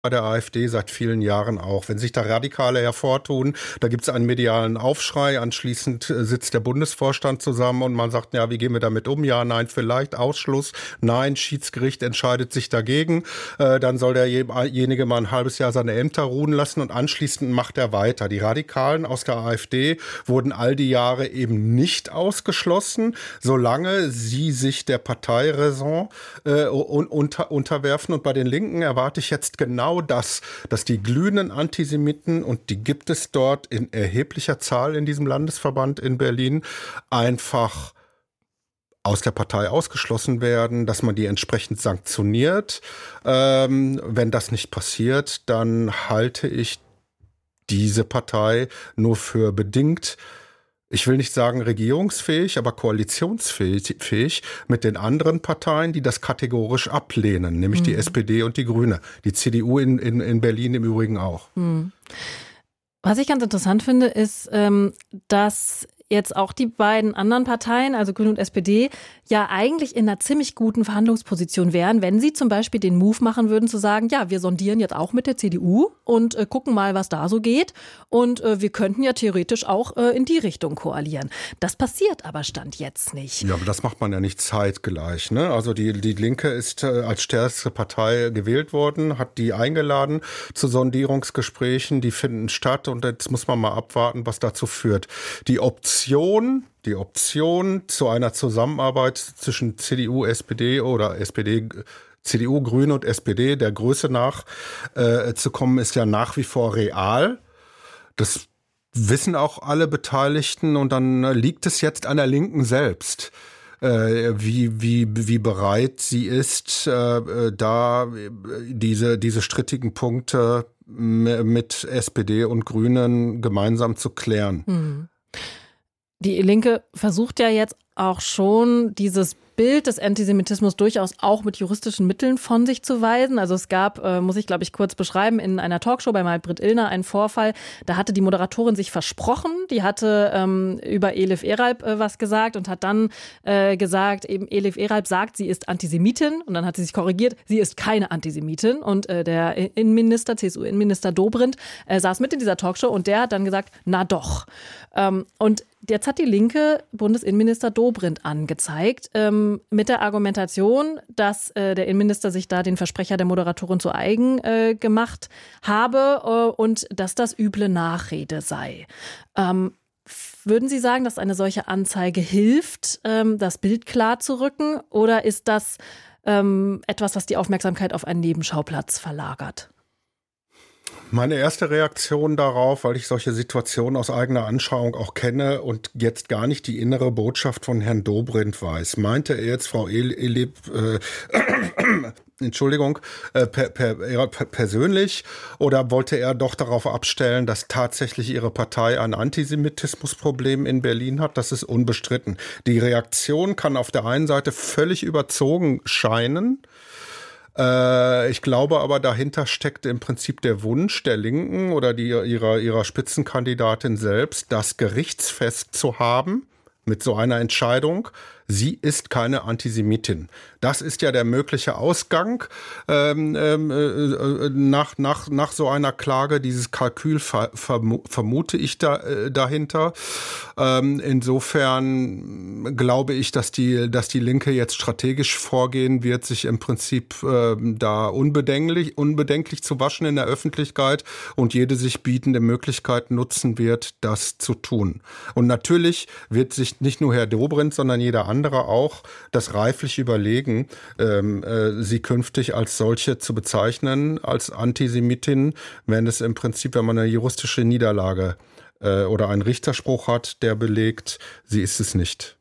bei der AfD seit vielen Jahren auch. Wenn sich da Radikale hervortun, da gibt es einen medialen Aufschrei, anschließend sitzt der Bundesvorstand zusammen und man sagt, ja, wie gehen wir damit um? Ja, nein, vielleicht, Ausschluss, nein, Schiedsgericht entscheidet sich dagegen, dann soll derjenige mal ein halbes Jahr seine Ämter ruhen lassen und anschließend macht er weiter. Die Radikalen aus der AfD wurden all die Jahre eben nicht ausgeschlossen, solange sie sich der Parteiräson unterwerfen. Und bei den Linken erwarte ich jetzt genau das, dass die glühenden Antisemiten, und die gibt es dort in erheblicher Zahl in diesem Landesverband in Berlin, einfach aus der Partei ausgeschlossen werden, dass man die entsprechend sanktioniert. Wenn das nicht passiert, dann halte ich diese Partei nur für bedingt, ich will nicht sagen regierungsfähig, aber koalitionsfähig mit den anderen Parteien, die das kategorisch ablehnen, nämlich die SPD und die Grüne. Die CDU in Berlin im Übrigen auch. Was ich ganz interessant finde, ist, dass jetzt auch die beiden anderen Parteien, also Grüne und SPD, ja eigentlich in einer ziemlich guten Verhandlungsposition wären, wenn sie zum Beispiel den Move machen würden, zu sagen, ja, wir sondieren jetzt auch mit der CDU und gucken mal, was da so geht. Und wir könnten ja theoretisch auch in die Richtung koalieren. Das passiert aber Stand jetzt nicht. Ja, aber das macht man ja nicht zeitgleich, ne? Also die Linke ist als stärkste Partei gewählt worden, hat die eingeladen zu Sondierungsgesprächen, die finden statt und jetzt muss man mal abwarten, was dazu führt. Die Option zu einer Zusammenarbeit zwischen CDU, SPD oder SPD, CDU, Grüne und SPD der Größe nach zu kommen, ist ja nach wie vor real. Das wissen auch alle Beteiligten und dann liegt es jetzt an der Linken selbst, wie bereit sie ist, da diese strittigen Punkte mit SPD und Grünen gemeinsam zu klären. Die Linke versucht ja jetzt auch schon, dieses Bild des Antisemitismus durchaus auch mit juristischen Mitteln von sich zu weisen. Also es gab, muss ich glaube ich kurz beschreiben, in einer Talkshow bei Maybrit Illner einen Vorfall, da hatte die Moderatorin sich versprochen, die hatte über Elif Eralp was gesagt und hat dann gesagt, eben Elif Eralp sagt, sie ist Antisemitin und dann hat sie sich korrigiert, sie ist keine Antisemitin und der Innenminister, CSU-Innenminister Dobrindt saß mit in dieser Talkshow und der hat dann gesagt, na doch. Und jetzt hat die Linke Bundesinnenminister Dobrindt angezeigt, mit der Argumentation, dass der Innenminister sich da den Versprecher der Moderatorin zu eigen gemacht habe und dass das üble Nachrede sei. Würden Sie sagen, dass eine solche Anzeige hilft, das Bild klar zu rücken, oder ist das etwas, was die Aufmerksamkeit auf einen Nebenschauplatz verlagert? Meine erste Reaktion darauf, weil ich solche Situationen aus eigener Anschauung auch kenne und jetzt gar nicht die innere Botschaft von Herrn Dobrindt weiß. Meinte er jetzt Frau Elif, persönlich, oder wollte er doch darauf abstellen, dass tatsächlich ihre Partei ein Antisemitismusproblem in Berlin hat? Das ist unbestritten. Die Reaktion kann auf der einen Seite völlig überzogen scheinen. Ich glaube aber, dahinter steckt im Prinzip der Wunsch der Linken oder ihrer Spitzenkandidatin selbst, das gerichtsfest zu haben mit so einer Entscheidung. Sie ist keine Antisemitin. Das ist ja der mögliche Ausgang nach so einer Klage. Dieses Kalkül vermute ich dahinter. Insofern glaube ich, dass die Linke jetzt strategisch vorgehen wird, sich im Prinzip da unbedenklich zu waschen in der Öffentlichkeit und jede sich bietende Möglichkeit nutzen wird, das zu tun. Und natürlich wird sich nicht nur Herr Dobrindt, sondern jeder andere auch das reiflich überlegen, sie künftig als solche zu bezeichnen, als Antisemitin, wenn man eine juristische Niederlage oder einen Richterspruch hat, der belegt, sie ist es nicht.